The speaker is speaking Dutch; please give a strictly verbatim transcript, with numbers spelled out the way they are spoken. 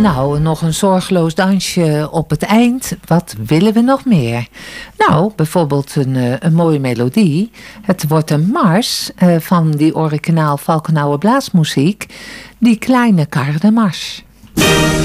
Nou, nog een zorgeloos dansje op het eind. Wat willen we nog meer? Nou, bijvoorbeeld een, uh, een mooie melodie. Het wordt een mars uh, van die originaal Valkenauer blaasmuziek. Die kleine Karre de Mars.